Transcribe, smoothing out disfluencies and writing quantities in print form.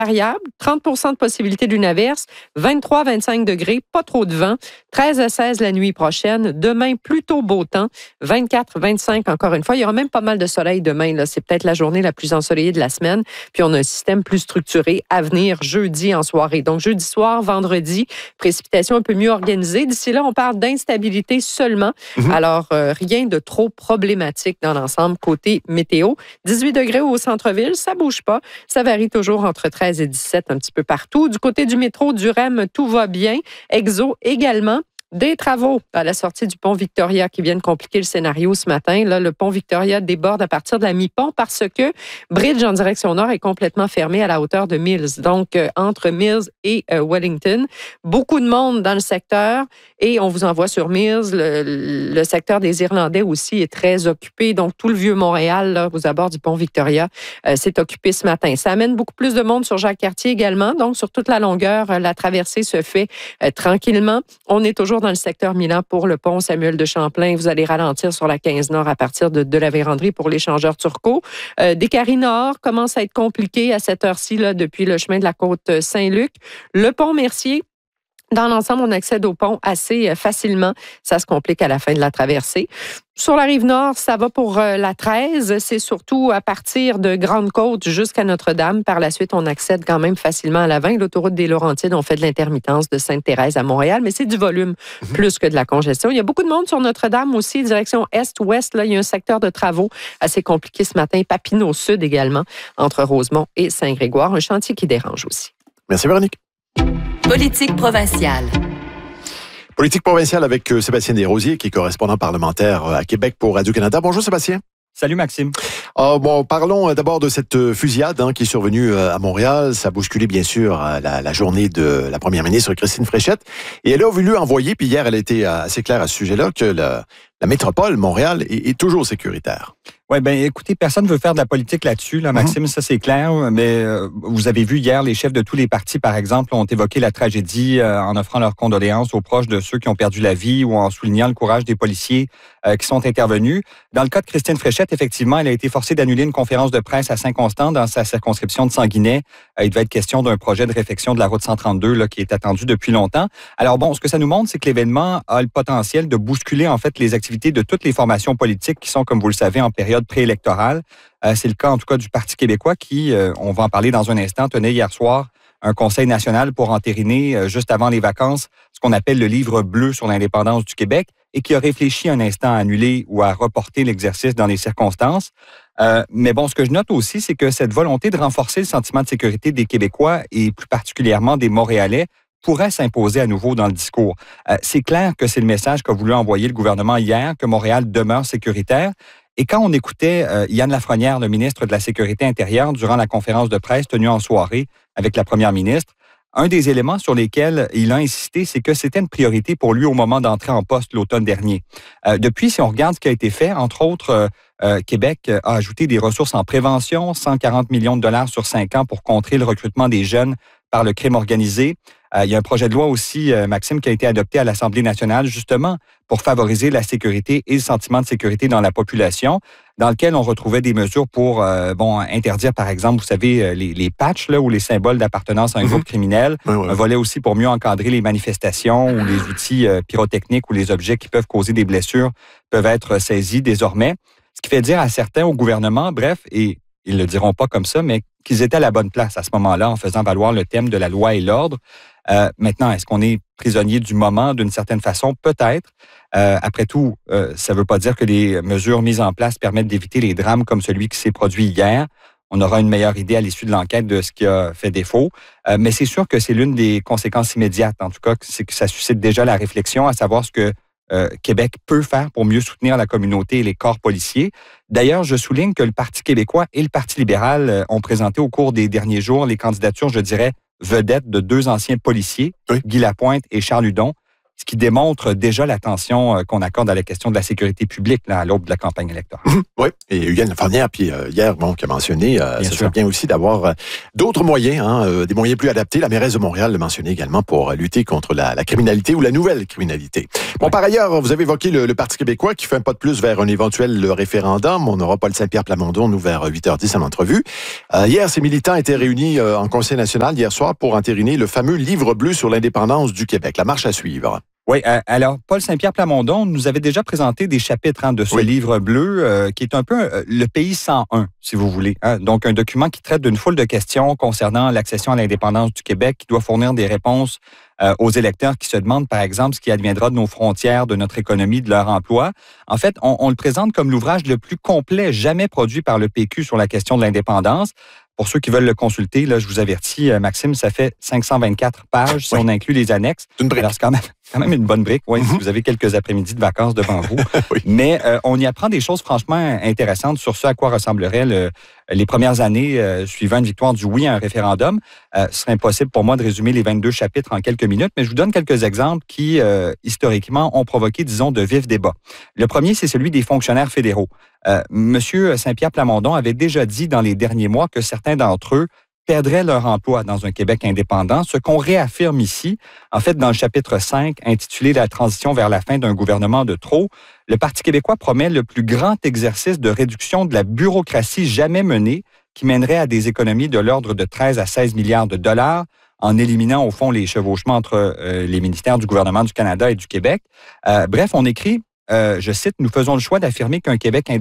variable, 30 de possibilité d'une averse, 23-25 degrés, pas trop de vent, 13 à 16 la nuit prochaine. Demain, plutôt beau temps, 24-25 encore une fois. Il y aura même pas mal de soleil demain. Là. C'est peut-être la journée la plus ensoleillée de la semaine. Puis on a un système plus structuré à venir jeudi en soirée. Donc jeudi soir, vendredi, précipitations un peu mieux organisées. D'ici là, on parle d'instabilité seulement. Alors, rien de trop problématique dans l'ensemble côté météo. 18 degrés au centre-ville, ça bouge pas. Ça varie toujours entre 13 et 17 un petit peu partout. Du côté du métro, du REM, tout va bien. Exo également. Des travaux à la sortie du pont Victoria qui viennent compliquer le scénario ce matin. Là, le pont Victoria déborde à partir de la mi-pont parce que Bridge en direction nord est complètement fermé à la hauteur de Mills. Donc, entre Mills et Wellington. Beaucoup de monde dans le secteur et on vous envoie sur Mills. Le secteur des Irlandais aussi est très occupé. Donc, tout le vieux Montréal, là, aux abords du pont Victoria, s'est occupé ce matin. Ça amène beaucoup plus de monde sur Jacques-Cartier également. Donc, sur toute la longueur, la traversée se fait tranquillement. On est toujours dans le secteur Milan pour le pont Samuel de Champlain. Vous allez ralentir sur la 15 Nord à partir de la Vérandrie pour l'échangeur Turcot. Des Carrés Nord commence à être compliqué à cette heure-ci là, depuis le chemin de la côte Saint-Luc. Le pont Mercier, dans l'ensemble, on accède au pont assez facilement. Ça se complique à la fin de la traversée. Sur la Rive-Nord, ça va pour la 13. C'est surtout à partir de Grande-Côte jusqu'à Notre-Dame. Par la suite, on accède quand même facilement à la 20. L'autoroute des Laurentides, on fait de l'intermittence de Sainte-Thérèse à Montréal, mais c'est du volume plus que de la congestion. Il y a beaucoup de monde sur Notre-Dame aussi, direction Est-Ouest. Là, il y a un secteur de travaux assez compliqué ce matin. Papineau Sud également, entre Rosemont et Saint-Grégoire. Un chantier qui dérange aussi. Merci, Véronique. Politique provinciale. Politique provinciale avec Sébastien Desrosiers, qui est correspondant parlementaire à Québec pour Radio-Canada. Bonjour Sébastien. Salut Maxime. Parlons d'abord de cette fusillade qui est survenue à Montréal. Ça a bousculé bien sûr la journée de la première ministre Christine Fréchette. Et elle a voulu envoyer, puis hier elle a été assez claire à ce sujet-là, que la métropole, Montréal, est toujours sécuritaire. Oui, écoutez, personne ne veut faire de la politique là-dessus, là, Maxime, ça c'est clair, mais vous avez vu hier, les chefs de tous les partis, par exemple, ont évoqué la tragédie en offrant leurs condoléances aux proches de ceux qui ont perdu la vie ou en soulignant le courage des policiers qui sont intervenus. Dans le cas de Christine Fréchette, effectivement, elle a été forcée d'annuler une conférence de presse à Saint-Constant dans sa circonscription de Sanguinet. Il devait être question d'un projet de réfection de la route 132 là, qui est attendu depuis longtemps. Alors ce que ça nous montre, c'est que l'événement a le potentiel de bousculer en fait les activités de toutes les formations politiques qui sont, comme vous le savez, en période préélectorale. C'est le cas, en tout cas, du Parti québécois qui, on va en parler dans un instant, tenait hier soir un conseil national pour entériner, juste avant les vacances, ce qu'on appelle le livre bleu sur l'indépendance du Québec et qui a réfléchi un instant à annuler ou à reporter l'exercice dans les circonstances. Mais ce que je note aussi, c'est que cette volonté de renforcer le sentiment de sécurité des Québécois et plus particulièrement des Montréalais pourrait s'imposer à nouveau dans le discours. C'est clair que c'est le message qu'a voulu envoyer le gouvernement hier, que Montréal demeure sécuritaire. Et quand on écoutait Yann Lafrenière, le ministre de la Sécurité intérieure, durant la conférence de presse tenue en soirée avec la première ministre, un des éléments sur lesquels il a insisté, c'est que c'était une priorité pour lui au moment d'entrer en poste l'automne dernier. Depuis, si on regarde ce qui a été fait, entre autres, Québec a ajouté des ressources en prévention, 140 millions de dollars sur 5 ans pour contrer le recrutement des jeunes par le crime organisé. Il y a un projet de loi aussi, Maxime, qui a été adopté à l'Assemblée nationale, justement, pour favoriser la sécurité et le sentiment de sécurité dans la population, dans lequel on retrouvait des mesures pour interdire, par exemple, vous savez, les patchs là, ou les symboles d'appartenance à un groupe criminel. Oui. Un volet aussi pour mieux encadrer les manifestations ou les outils pyrotechniques ou les objets qui peuvent causer des blessures peuvent être saisis désormais. Ce qui fait dire à certains au gouvernement, bref, et ils ne le diront pas comme ça, mais qu'ils étaient à la bonne place à ce moment-là en faisant valoir le thème de la loi et l'ordre. Maintenant, est-ce qu'on est prisonnier du moment d'une certaine façon? Peut-être. Après tout, ça ne veut pas dire que les mesures mises en place permettent d'éviter les drames comme celui qui s'est produit hier. On aura une meilleure idée à l'issue de l'enquête de ce qui a fait défaut. Mais c'est sûr que c'est l'une des conséquences immédiates. En tout cas, c'est que ça suscite déjà la réflexion à savoir ce que Québec peut faire pour mieux soutenir la communauté et les corps policiers. D'ailleurs, je souligne que le Parti québécois et le Parti libéral ont présenté au cours des derniers jours les candidatures, je dirais, vedettes de 2 anciens policiers, oui. Guy Lapointe et Charles Hudon. ce qui démontre déjà l'attention qu'on accorde à la question de la sécurité publique là, à l'aube de la campagne électorale. Oui, et Yann Lafornière, puis hier, qui a mentionné, ce sûr. serait bien aussi d'avoir d'autres moyens, des moyens plus adaptés. La mairesse de Montréal l'a mentionné également pour lutter contre la criminalité ou la nouvelle criminalité. Bon, par ailleurs, vous avez évoqué le Parti québécois qui fait un pas de plus vers un éventuel référendum. On aura Paul Saint-Pierre Plamondon, nous, vers 8h10 en entrevue. Hier, ces militants étaient réunis en Conseil national hier soir pour entériner le fameux livre bleu sur l'indépendance du Québec. La marche à suivre. Oui, alors Paul Saint-Pierre Plamondon nous avait déjà présenté des chapitres de ce livre bleu qui est un peu le pays 101, si vous voulez. Donc, un document qui traite d'une foule de questions concernant l'accession à l'indépendance du Québec, qui doit fournir des réponses aux électeurs qui se demandent, par exemple, ce qui adviendra de nos frontières, de notre économie, de leur emploi. En fait, on le présente comme l'ouvrage le plus complet jamais produit par le PQ sur la question de l'indépendance. Pour ceux qui veulent le consulter, là, je vous avertis, Maxime, ça fait 524 pages si on inclut les annexes. Une brique. Alors, c'est quand même une bonne brique, si vous avez quelques après-midi de vacances devant vous. Mais on y apprend des choses franchement intéressantes sur ce à quoi ressembleraient les premières années suivant une victoire du oui à un référendum. Ce serait impossible pour moi de résumer les 22 chapitres en quelques minutes, mais je vous donne quelques exemples qui, historiquement, ont provoqué, disons, de vifs débats. Le premier, c'est celui des fonctionnaires fédéraux. Monsieur Saint-Pierre Plamondon avait déjà dit dans les derniers mois que certains d'entre eux perdraient leur emploi dans un Québec indépendant, ce qu'on réaffirme ici. En fait, dans le chapitre 5, intitulé « La transition vers la fin d'un gouvernement de trop », le Parti québécois promet le plus grand exercice de réduction de la bureaucratie jamais mené, qui mènerait à des économies de l'ordre de 13 à 16 milliards de dollars, en éliminant, au fond, les chevauchements entre les ministères du gouvernement du Canada et du Québec. Bref, on écrit, je cite, « Nous faisons le choix d'affirmer qu'un Québec indépendant